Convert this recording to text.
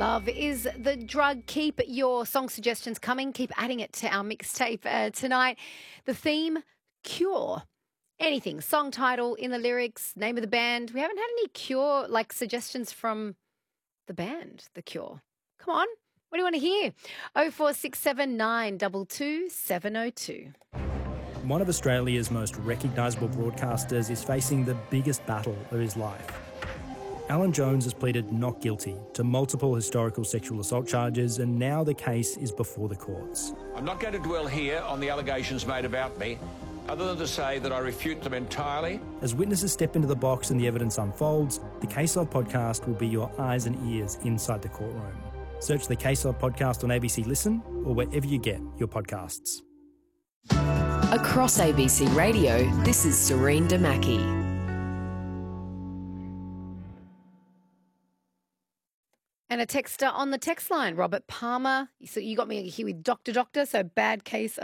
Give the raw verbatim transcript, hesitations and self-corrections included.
Love is the drug. Keep your song suggestions coming. Keep adding it to our mixtape uh, tonight. The theme, Cure. Anything, song title, in the lyrics, name of the band. We haven't had any Cure, like, suggestions from the band, The Cure. Come on. What do you want to hear? oh four six seven nine two two seven oh two. One of Australia's most recognisable broadcasters is facing the biggest battle of his life. Alan Jones has pleaded not guilty to multiple historical sexual assault charges, and now the case is before the courts. I'm not going to dwell here on the allegations made about me, other than to say that I refute them entirely. As witnesses step into the box and the evidence unfolds, the Case Of podcast will be your eyes and ears inside the courtroom. Search the Case Of podcast on A B C Listen or wherever you get your podcasts. Across A B C Radio, this is Serene Damaki. And a texter on the text line, Robert Palmer. So you got me here with Doctor Doctor, so bad case